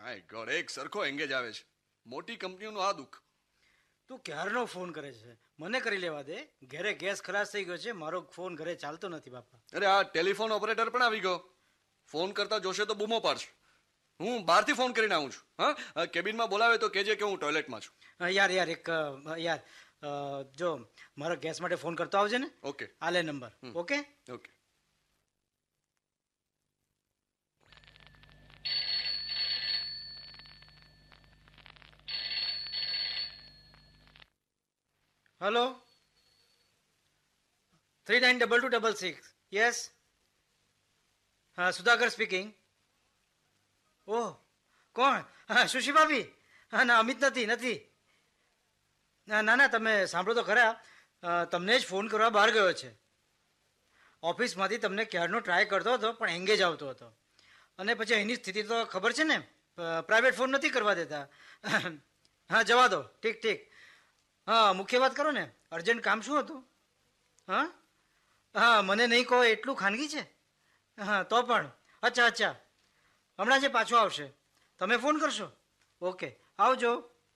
My God, એક સરખો engage આવે છે. મોટી કંપનીઓનું આ દુઃખ. તું ક્યારનો ફોન કરે છે? મને કરી લેવા દે. ઘરે ગેસ ખલાસ થઈ ગયો છે, મારો ફોન ઘરે ચાલતો નથી બાપા. અરે આ ટેલિફોન ઓપરેટર પણ આવી ગયો. ફોન કરતા જોશે તો બૂમો પાડશે. હું બહારથી ફોન કરીને આવું છું. હા, કેબિનમાં બોલાવે તો કહેજે કે હું ટોયલેટમાં છું. જો મારો ગેસ માટે ફોન કરતો આવજે ને. ઓકે, આ લે number. Okay okay. Hello, 392266. Yes. હા, સુધાકર સ્પીકિંગ. ઓહ, કોણ? હા, સુશી ભાભી. હા ના, અમિત નથી. ના, તમે સાંભળો તો ખરા. તમને જ ફોન કરવા બહાર ગયો છે. ઓફિસમાંથી તમને ક્યારનો ટ્રાય કરતો હતો પણ એંગેજ આવતો હતો. અને પછી એની સ્થિતિ તો ખબર છે ને, પ્રાઇવેટ ફોન નથી કરવા દેતા. હા, જવા દો. ઠીક. હા, મુખ્ય વાત કરો ને. અર્જન્ટ કામ શું હતું? હા, મને નહીં કહો એટલું ખાનગી છે? હા, તો પણ અચ્છા. હમણાં જે પાછો આવશે. તમે ફોન કરશો? ઓકે, આવજો.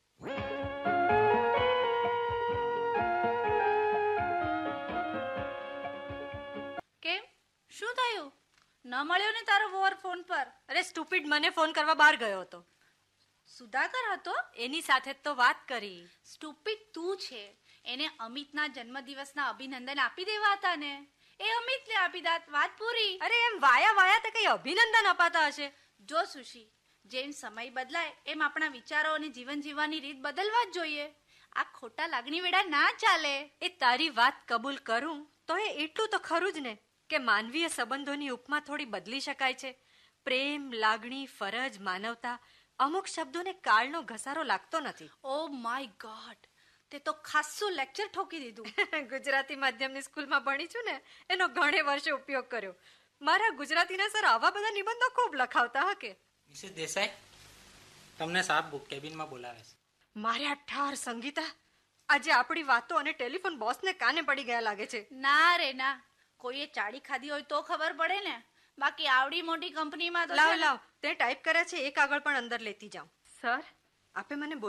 કેમ, શું થયું? ન મળ્યો ને તારો વોર ફોન પર? અરે સ્ટુપિડ, મને ફોન કરવા બહાર ગયો હતો. સુધાકર હતો? એની સાથે જ તો વાત કરી. સ્ટુપિડ તું છે. એને અમિતના જન્મદિવસના અભિનંદન આપી દેવા હતા ને. એ અમિતને આપી દાત, વાત પૂરી. અરે એમ વાયા તે કઈ અભિનંદન અપાતા હશે? જો સુશી, જેમ સમય બદલાય એમ આપણા વિચારો અને જીવન જીવવાની રીત બદલવા જ જોઈએ. આ ખોટા લાગણી વેડા ના ચાલે. એ તારી વાત કબૂલ કરું તો એ એટલું તો ખરું જ ને કે માનવીય સંબંધોની ઉપમા થોડી બદલી શકાય છે. પ્રેમ, લાગણી, ફરજ, માનવતા, અમુક શબ્દોને કાળનો ઘસારો લાગતો નથી. ઓ માય ગોડ, તે તો ખાસ્સું લેક્ચર ઠોકી દીધું. ગુજરાતી માધ્યમની સ્કૂલમાં ભણી છું ને, એનો ઘણે વર્ષે ઉપયોગ કર્યો. મારા ગુજરાતીના સર આવા બધા નિબંધો ખૂબ લખાવતા હકે. મિસિસ દેસાઈ, તમને સાહેબ બુક કેબિનમાં બોલાવે છે. માર્યા ઠાર સંગીતા, આજે આપણી વાતો અને ટેલિફોન બોસને કાને પડી ગયા લાગે છે. ના રે ના, કોઈએ ચાડી ખાધી હોય તો ખબર પડે ને. બાકી આવડી મોટી કંપનીમાં તો લાવ તે ટાઈપ કર્યા છે એ કાગળ પણ અંદર લેતી જાઉં. સર, આપે મને